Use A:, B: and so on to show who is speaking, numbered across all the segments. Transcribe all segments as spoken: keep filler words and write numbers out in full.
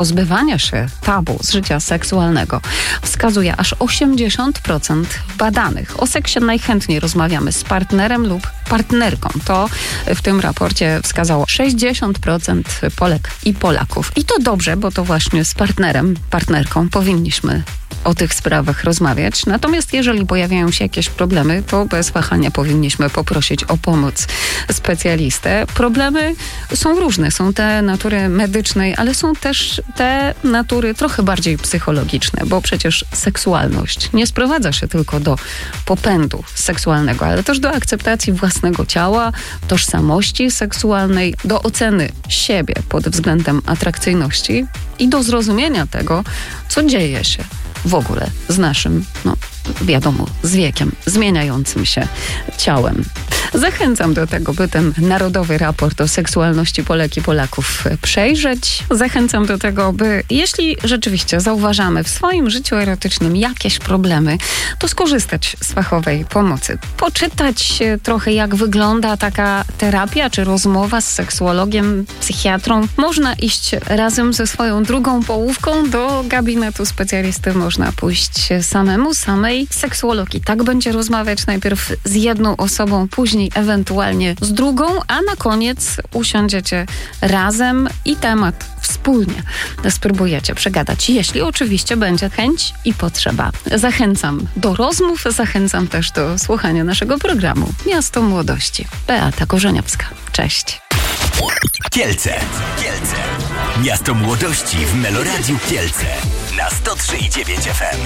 A: pozbywania się tabu z życia seksualnego wskazuje aż osiemdziesiąt procent badanych. O seksie najchętniej rozmawiamy z partnerem lub partnerką. To w tym raporcie wskazało sześćdziesiąt procent Polek i Polaków. I to dobrze, bo to właśnie z partnerem, partnerką powinniśmy o tych sprawach rozmawiać. Natomiast jeżeli pojawiają się jakieś problemy, to bez wahania powinniśmy poprosić o pomoc specjalistę. Problemy są różne. Są te natury medycznej, ale są też te natury trochę bardziej psychologiczne, bo przecież seksualność nie sprowadza się tylko do popędu seksualnego, ale też do akceptacji własnego ciała, tożsamości seksualnej, do oceny siebie pod względem atrakcyjności i do zrozumienia tego, co dzieje się w ogóle z naszym, no wiadomo, z wiekiem, zmieniającym się ciałem. Zachęcam do tego, by ten narodowy raport o seksualności Polek i Polaków przejrzeć. Zachęcam do tego, by jeśli rzeczywiście zauważamy w swoim życiu erotycznym jakieś problemy, to skorzystać z fachowej pomocy. Poczytać trochę, jak wygląda taka terapia czy rozmowa z seksuologiem, psychiatrą. Można iść razem ze swoją drugą połówką do gabinetu specjalisty. Można pójść samemu, samej. Seksuolog i tak będzie rozmawiać najpierw z jedną osobą, później ewentualnie z drugą, a na koniec usiądziecie razem i temat wspólnie spróbujecie przegadać, jeśli oczywiście będzie chęć i potrzeba. Zachęcam do rozmów, zachęcam też do słuchania naszego programu Miasto Młodości. Beata Korzeniowska. Cześć.
B: Kielce. Kielce. Miasto Młodości w Meloradiu Kielce na sto trzy i dziewięć F M.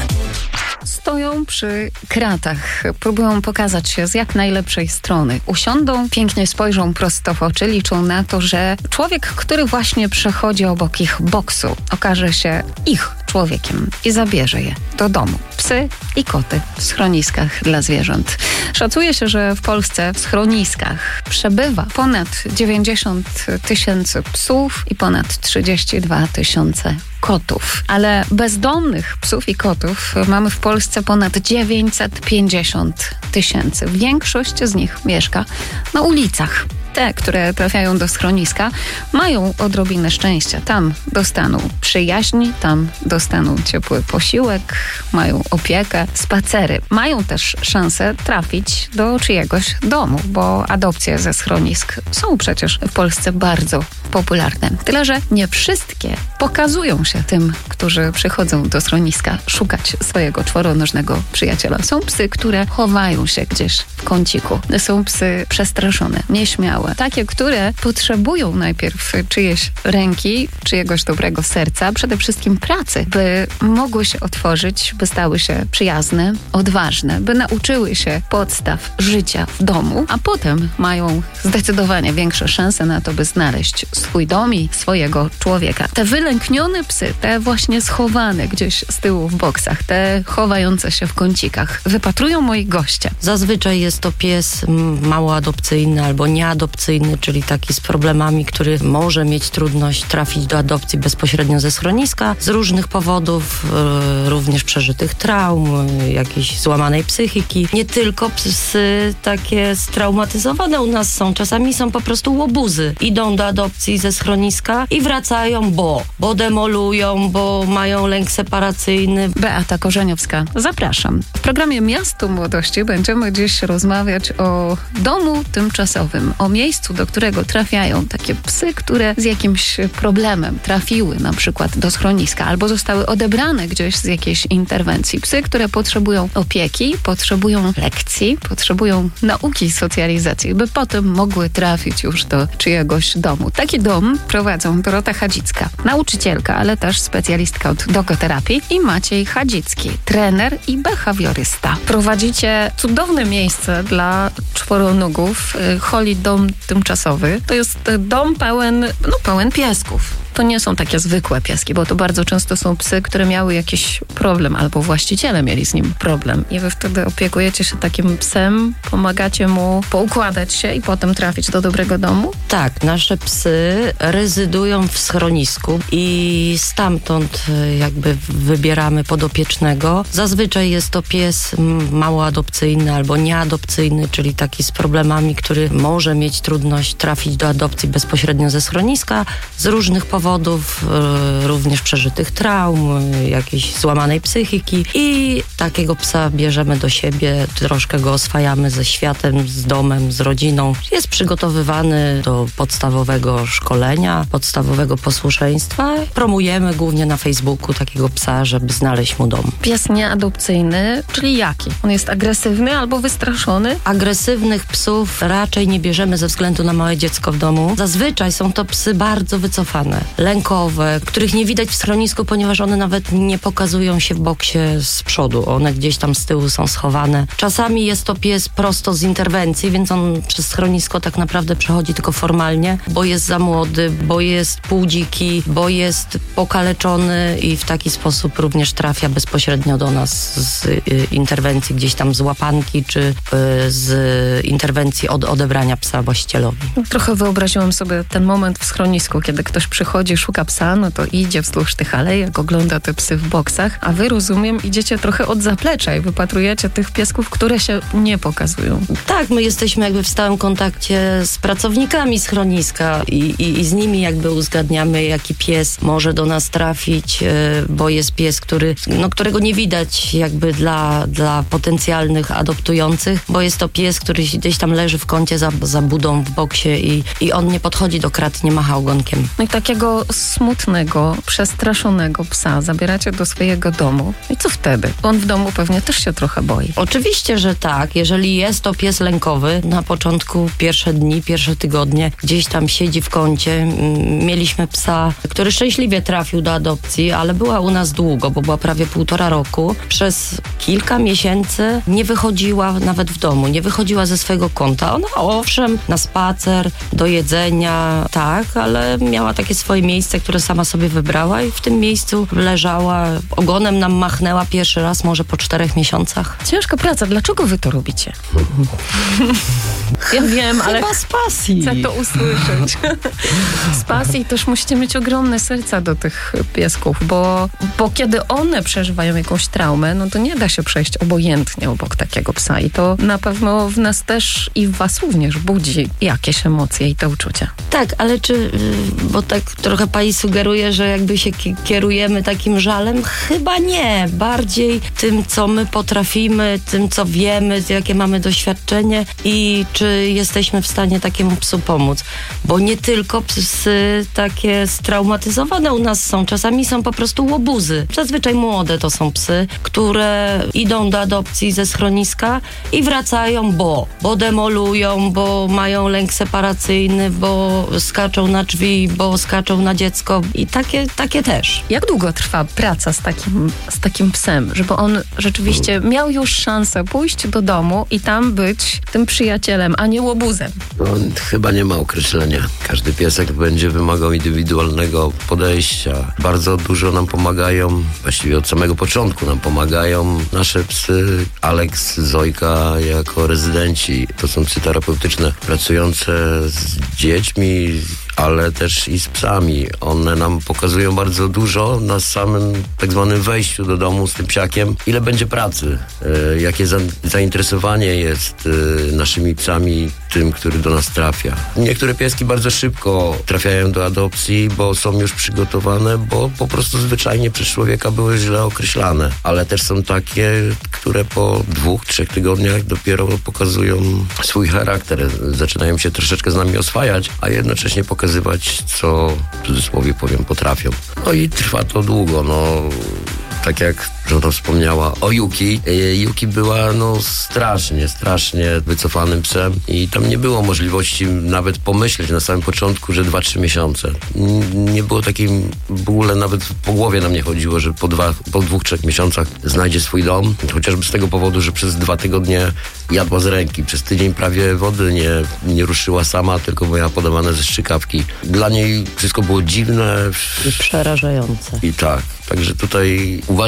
A: Stoją przy kratach, próbują pokazać się z jak najlepszej strony. Usiądą, pięknie spojrzą prosto w oczy, liczą na to, że człowiek, który właśnie przechodzi obok ich boksu, okaże się ich człowiekiem i zabierze je do domu. Psy i koty w schroniskach dla zwierząt. Szacuje się, że w Polsce w schroniskach przebywa ponad dziewięćdziesiąt tysięcy psów i ponad trzydzieści dwa tysiące kotów. Ale bezdomnych psów i kotów mamy w Polsce ponad dziewięćset pięćdziesiąt tysięcy. Większość z nich mieszka na ulicach. Te, które trafiają do schroniska, mają odrobinę szczęścia. Tam dostaną przyjaźni, tam dostaną ciepły posiłek, mają opiekę, spacery. Mają też szansę trafić do czyjegoś domu, bo adopcje ze schronisk są przecież w Polsce bardzo popularne. Tyle, że nie wszystkie pokazują się tym, którzy przychodzą do schroniska szukać swojego czworonożnego przyjaciela. Są psy, które chowają się gdzieś w kąciku. Są psy przestraszone, nieśmiałe. Takie, które potrzebują najpierw czyjeś ręki, czyjegoś dobrego serca, przede wszystkim pracy, by mogły się otworzyć, by stały się przyjazne, odważne, by nauczyły się podstaw życia w domu, a potem mają zdecydowanie większe szanse na to, by znaleźć swój dom i swojego człowieka. Te wylęknione psy, te właśnie schowane gdzieś z tyłu w boksach, te chowające się w kącikach, wypatrują moi goście.
C: Zazwyczaj jest to pies mało adopcyjny albo nieadopcyjny, czyli taki z problemami, który może mieć trudność trafić do adopcji bezpośrednio ze schroniska z różnych powodów, e, również przeżytych traum, e, jakiejś złamanej psychiki. Nie tylko psy takie straumatyzowane u nas są, czasami są po prostu łobuzy. Idą do adopcji ze schroniska i wracają, bo, bo demolują, bo mają lęk separacyjny.
A: Beata Korzeniowska, zapraszam. W programie Miasto Młodości będziemy dziś rozmawiać o domu tymczasowym, o miejscu, do którego trafiają takie psy, które z jakimś problemem trafiły na przykład do schroniska albo zostały odebrane gdzieś z jakiejś interwencji. Psy, które potrzebują opieki, potrzebują lekcji, potrzebują nauki, socjalizacji, by potem mogły trafić już do czyjegoś domu. Taki dom prowadzą Dorota Chadzicka, nauczycielka, ale też specjalistka od dogoterapii, i Maciej Chadzicki, trener i behawiorysta. Prowadzicie cudowne miejsce dla czworonogów, Holy Dom Tymczasowy. To jest dom pełen, no pełen piesków. To nie są takie zwykłe pieski, bo to bardzo często są psy, które miały jakiś problem, albo właściciele mieli z nim problem. I wy wtedy opiekujecie się takim psem, pomagacie mu poukładać się i potem trafić do dobrego domu?
C: Tak, nasze psy rezydują w schronisku i stamtąd jakby wybieramy podopiecznego. Zazwyczaj jest to pies mało adopcyjny albo nieadopcyjny, czyli taki z problemami, który może mieć trudność trafić do adopcji bezpośrednio ze schroniska z różnych powodów. powodów, y, również przeżytych traum, y, jakiejś złamanej psychiki i takiego psa bierzemy do siebie, troszkę go oswajamy ze światem, z domem, z rodziną. Jest przygotowywany do podstawowego szkolenia, podstawowego posłuszeństwa. Promujemy głównie na Facebooku takiego psa, żeby znaleźć mu dom.
A: Pies nieadopcyjny, czyli jaki? On jest agresywny albo wystraszony?
C: Agresywnych psów raczej nie bierzemy ze względu na małe dziecko w domu. Zazwyczaj są to psy bardzo wycofane, lękowe, których nie widać w schronisku, ponieważ one nawet nie pokazują się w boksie z przodu. One gdzieś tam z tyłu są schowane. Czasami jest to pies prosto z interwencji, więc on przez schronisko tak naprawdę przechodzi tylko formalnie, bo jest za młody, bo jest półdziki, bo jest pokaleczony i w taki sposób również trafia bezpośrednio do nas z y, interwencji gdzieś tam z łapanki, czy y, z interwencji od odebrania psa właścicielowi.
A: Trochę wyobraziłam sobie ten moment w schronisku, kiedy ktoś przychodzi, szuka psa, no to idzie wzdłuż tych alejek, ogląda te psy w boksach, a wy, rozumiem, idziecie trochę od zaplecza i wypatrujecie tych piesków, które się nie pokazują.
C: Tak, my jesteśmy jakby w stałym kontakcie z pracownikami schroniska i, i, i z nimi jakby uzgadniamy, jaki pies może do nas trafić, bo jest pies, który, no, którego nie widać jakby dla, dla potencjalnych adoptujących, bo jest to pies, który gdzieś tam leży w kącie za, za budą w boksie i, i on nie podchodzi do krat, nie macha ogonkiem.
A: No i takiego smutnego, przestraszonego psa zabieracie do swojego domu. I co wtedy? Bo on w domu pewnie też się trochę boi.
C: Oczywiście, że tak. Jeżeli jest to pies lękowy, na początku pierwsze dni, pierwsze tygodnie gdzieś tam siedzi w kącie. Mieliśmy psa, który szczęśliwie trafił do adopcji, ale była u nas długo, bo była prawie półtora roku. Przez kilka miesięcy nie wychodziła nawet w domu, nie wychodziła ze swojego kąta. Ona owszem, na spacer, do jedzenia, tak, ale miała takie swoje miejsce, które sama sobie wybrała i w tym miejscu leżała, ogonem nam machnęła pierwszy raz może po czterech miesiącach.
A: Ciężka praca. Dlaczego wy to robicie? Ja wiem, ale
C: chyba z pasji.
A: Chcę to usłyszeć. Z pasji też musicie mieć ogromne serca do tych piesków, bo, bo kiedy one przeżywają jakąś traumę, no to nie da się przejść obojętnie obok takiego psa i to na pewno w nas też i w was również budzi jakieś emocje i te uczucia.
C: Tak, ale czy, bo tak trochę pani sugeruje, że jakby się kierujemy takim żalem? Chyba nie. Bardziej tym, co my potrafimy, tym, co wiemy, jakie mamy doświadczenie i czy jesteśmy w stanie takiemu psu pomóc. Bo nie tylko psy takie straumatyzowane u nas są. Czasami są po prostu łobuzy. Zazwyczaj młode to są psy, które idą do adopcji ze schroniska i wracają, bo, bo demolują, bo mają lęk separacyjny, bo skaczą na drzwi, bo skaczą na dziecko i takie, takie też.
A: Jak długo trwa praca z takim, z takim psem, żeby on rzeczywiście miał już szansę pójść do domu i tam być tym przyjacielem, a nie łobuzem?
D: No, chyba nie ma określenia. Każdy piesek będzie wymagał indywidualnego podejścia. Bardzo dużo nam pomagają, właściwie od samego początku nam pomagają nasze psy. Alex, Zojka jako rezydenci. To są psy terapeutyczne pracujące z dziećmi, ale też i z psami. One nam pokazują bardzo dużo na samym tak zwanym wejściu do domu z tym psiakiem. Ile będzie pracy, e, jakie za, zainteresowanie jest e, naszymi psami tym, który do nas trafia. Niektóre pieski bardzo szybko trafiają do adopcji, bo są już przygotowane, bo po prostu zwyczajnie przez człowieka były źle określane. Ale też są takie, które po dwóch, trzech tygodniach dopiero pokazują swój charakter. Zaczynają się troszeczkę z nami oswajać, a jednocześnie pokazywać, co w cudzysłowie powiem, potrafią. No i trwa to długo, no. Tak jak żona wspomniała o Yuki. Yuki była no strasznie, strasznie wycofanym psem i tam nie było możliwości nawet pomyśleć na samym początku, że dwa, trzy miesiące. Nie było takiej w ogóle nawet po głowie nam nie chodziło, że po, dwa, po dwóch, trzech miesiącach znajdzie swój dom. Chociażby z tego powodu, że przez dwa tygodnie jadła z ręki. Przez tydzień prawie wody nie, nie ruszyła sama, tylko miała podawane ze strzykawki. Dla niej wszystko było dziwne.
C: I przerażające.
D: I tak. Także tutaj uważam, że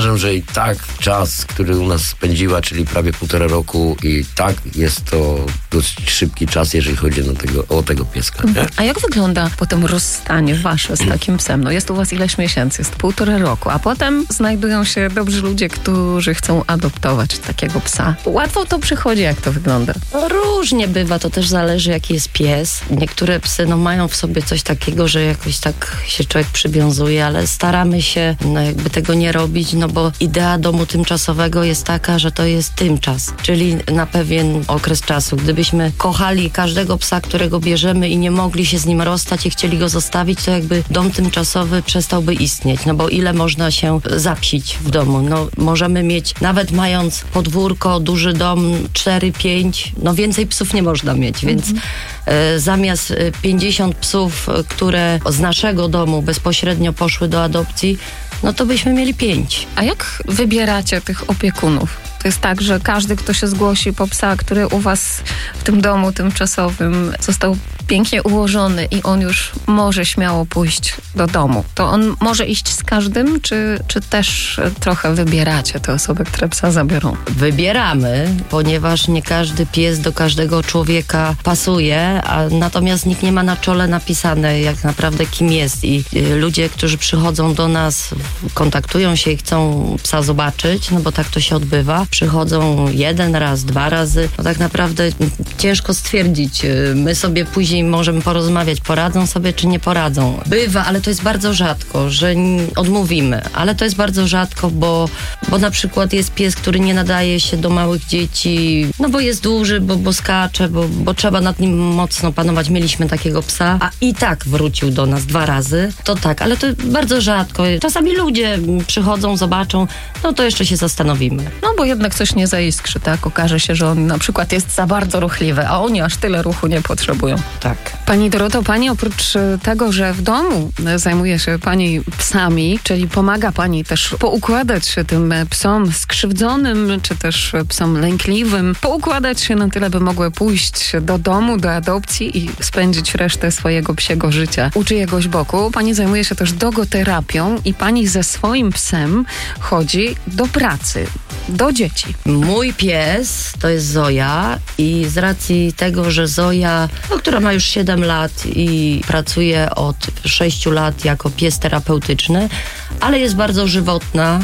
D: tak czas, który u nas spędziła, czyli prawie półtora roku i tak jest to dosyć szybki czas, jeżeli chodzi na tego, o tego pieska. Nie?
A: A jak wygląda potem rozstanie wasze z takim psem? No jest u was ileś miesięcy, jest półtora roku, a potem znajdują się dobrzy ludzie, którzy chcą adoptować takiego psa. Łatwo to przychodzi, jak to wygląda?
C: No, różnie bywa, to też zależy, jaki jest pies. Niektóre psy no, mają w sobie coś takiego, że jakoś tak się człowiek przywiązuje, ale staramy się no, jakby tego nie robić, no bo idea domu tymczasowego jest taka, że to jest tymczas, czyli na pewien okres czasu. Gdybyśmy kochali każdego psa, którego bierzemy i nie mogli się z nim rozstać i chcieli go zostawić, to jakby dom tymczasowy przestałby istnieć, no bo ile można się zapsić w domu? No możemy mieć, nawet mając podwórko, duży dom, cztery, pięć, no więcej psów nie można mieć, więc mhm. e, zamiast pięćdziesiąt psów, które z naszego domu bezpośrednio poszły do adopcji, no to byśmy mieli pięć.
A: A jak wybieracie tych opiekunów? To jest tak, że każdy, kto się zgłosi po psa, który u was w tym domu tymczasowym został pięknie ułożony i on już może śmiało pójść do domu, to on może iść z każdym, czy, czy też trochę wybieracie te osoby, które psa zabiorą?
C: Wybieramy, ponieważ nie każdy pies do każdego człowieka pasuje, a natomiast nikt nie ma na czole napisane jak naprawdę kim jest i y, ludzie, którzy przychodzą do nas, kontaktują się i chcą psa zobaczyć, no bo tak to się odbywa, przychodzą jeden raz, dwa razy, no tak naprawdę ciężko stwierdzić, y, my sobie później możemy porozmawiać, poradzą sobie czy nie poradzą. Bywa, ale to jest bardzo rzadko, że odmówimy, ale to jest bardzo rzadko, bo, bo na przykład jest pies, który nie nadaje się do małych dzieci, no bo jest duży, bo, bo skacze, bo, bo trzeba nad nim mocno panować. Mieliśmy takiego psa, a i tak wrócił do nas dwa razy. To tak, ale to bardzo rzadko. Czasami ludzie przychodzą, zobaczą, no to jeszcze się zastanowimy.
A: No bo jednak coś nie zaiskrzy, tak? Okaże się, że on na przykład jest za bardzo ruchliwy, a oni aż tyle ruchu nie potrzebują.
C: Tak.
A: Pani Doroto, pani oprócz tego, że w domu zajmuje się pani psami, czyli pomaga pani też poukładać się tym psom skrzywdzonym, czy też psom lękliwym, poukładać się na tyle, by mogły pójść do domu, do adopcji i spędzić resztę swojego psiego życia u czyjegoś boku. Pani zajmuje się też dogoterapią i pani ze swoim psem chodzi do pracy, do dzieci.
C: Mój pies to jest Zoja i z racji tego, że Zoja, no, która ma już siedem lat i pracuje od sześciu lat jako pies terapeutyczny, ale jest bardzo żywotna,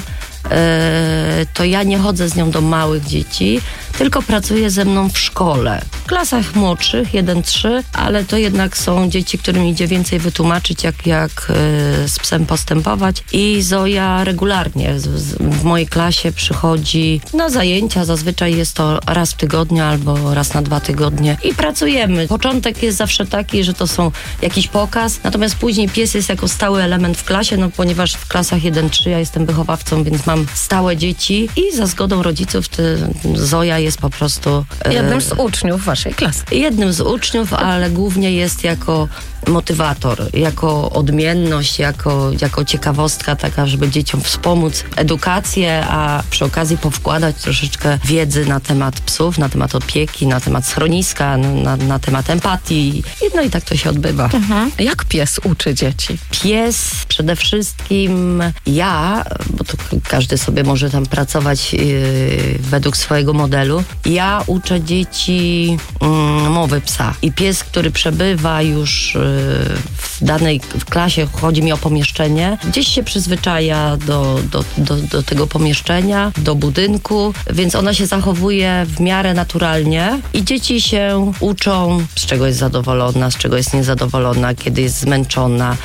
C: to ja nie chodzę z nią do małych dzieci, tylko pracuje ze mną w szkole. W klasach młodszych, jeden trzy, ale to jednak są dzieci, którym idzie więcej wytłumaczyć, jak, jak z psem postępować. I Zoja regularnie z, z, w mojej klasie przychodzi na zajęcia. Zazwyczaj jest to raz w tygodniu albo raz na dwa tygodnie. I pracujemy. Początek jest zawsze taki, że to są jakiś pokaz, natomiast później pies jest jako stały element w klasie, no ponieważ w klasach jeden trzy ja jestem wychowawcą, więc mam stałe dzieci i za zgodą rodziców ty, Zoja jest po prostu...
A: Jednym z uczniów waszej klasy.
C: Jednym z uczniów, ale głównie jest jako motywator, jako odmienność, jako, jako ciekawostka taka, żeby dzieciom wspomóc edukację, a przy okazji powkładać troszeczkę wiedzy na temat psów, na temat opieki, na temat schroniska, na, na temat empatii. No i tak to się odbywa.
A: Mhm. Jak pies uczy dzieci?
C: Pies przede wszystkim ja, bo to każdy sobie może tam pracować yy, według swojego modelu, ja uczę dzieci yy, mowy psa. I pies, który przebywa już yy, w danej w klasie, chodzi mi o pomieszczenie, gdzieś się przyzwyczaja do, do, do, do tego pomieszczenia, do budynku, więc ona się zachowuje w miarę naturalnie i dzieci się uczą, z czego jest zadowolona, z czego jest niezadowolona, kiedy jest zmęczona,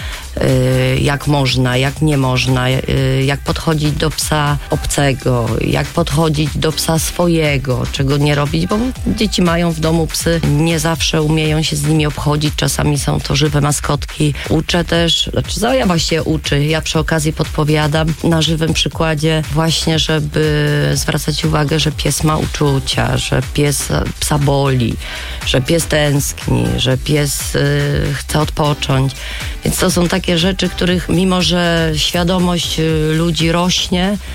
C: jak można, jak nie można, jak podchodzić do psa obcego, jak podchodzić do psa swojego, czego nie robić, bo dzieci mają w domu psy, nie zawsze umieją się z nimi obchodzić, czasami są to żywe maskotki. Uczę też, znaczy Zoja właściwie uczy, ja przy okazji podpowiadam na żywym przykładzie właśnie, żeby zwracać uwagę, że pies ma uczucia, że pies psa boli, że pies tęskni, że pies y, chce odpocząć. Więc to są takie rzeczy, których mimo, że świadomość ludzi rośnie,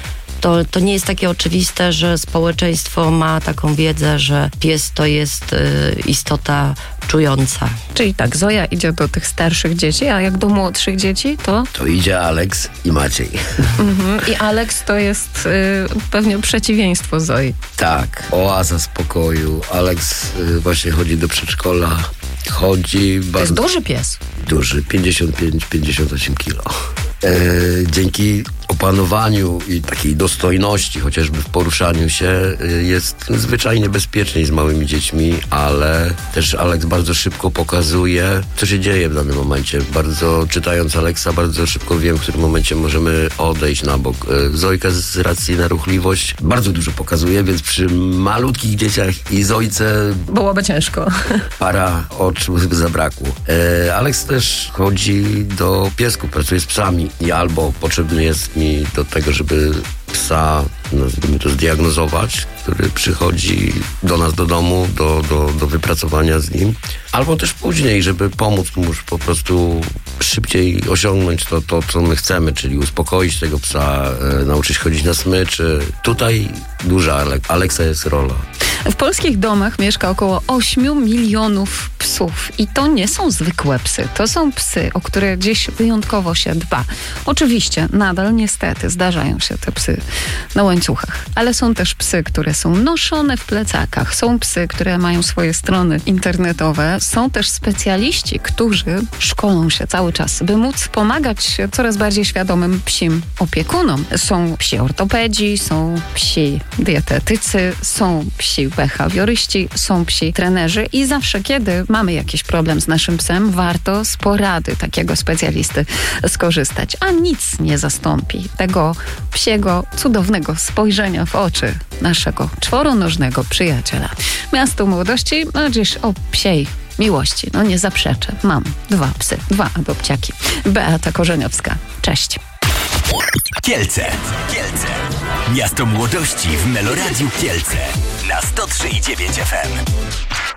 C: To, to nie jest takie oczywiste, że społeczeństwo ma taką wiedzę, że pies to jest y, istota czująca.
A: Czyli tak, Zoja idzie do tych starszych dzieci, a jak do młodszych dzieci, to...
D: To idzie Aleks i Maciej.
A: Mhm. I Aleks to jest y, pewnie przeciwieństwo Zoi.
D: Tak, oaza spokoju. Aleks y, właśnie chodzi do przedszkola. Chodzi bardzo...
A: To jest duży pies.
D: Duży, pięćdziesiąt pięć pięćdziesiąt osiem kilo. E, dzięki opanowaniu i takiej dostojności, chociażby w poruszaniu się, e, jest zwyczajnie bezpieczniej z małymi dziećmi, ale też Aleks bardzo szybko pokazuje, co się dzieje w danym momencie. Bardzo, czytając Aleksa, bardzo szybko wiem, w którym momencie możemy odejść na bok. E, Zojka z racji na ruchliwość bardzo dużo pokazuje, więc przy malutkich dzieciach i Zojce
A: byłoby ciężko.
D: para oczu by zabrakło. E, Aleks też chodzi do piesków, pracuje z psami i albo potrzebny jest mi do tego, żeby psa, nazwijmy to, zdiagnozować, który przychodzi do nas do domu, do, do, do wypracowania z nim, albo też później, żeby pomóc mu już po prostu szybciej osiągnąć to, to co my chcemy, czyli uspokoić tego psa, e, nauczyć chodzić na smyczy. Tutaj duża Ale- Aleksa jest rola.
A: W polskich domach mieszka około osiem milionów psów i to nie są zwykłe psy. To są psy, o które dziś wyjątkowo się dba. Oczywiście nadal niestety zdarzają się te psy na łańcuchach, ale są też psy, które są noszone w plecakach. Są psy, które mają swoje strony internetowe. Są też specjaliści, którzy szkolą się cały czas, by móc pomagać coraz bardziej świadomym psim opiekunom. Są psi ortopedzi, są psi dietetycy, są psi behawioryści, są psi trenerzy i zawsze, kiedy mamy jakiś problem z naszym psem, warto z porady takiego specjalisty skorzystać. A nic nie zastąpi tego psiego, cudownego spojrzenia w oczy naszego czworonożnego przyjaciela. Miasto Młodości, no dziś o psiej miłości. No nie zaprzeczę. Mam dwa psy, dwa adopciaki. Beata Korzeniowska. Cześć.
B: Kielce. Kielce. Miasto Młodości w Meloradiu Kielce. Na sto trzy i dziewięć F M.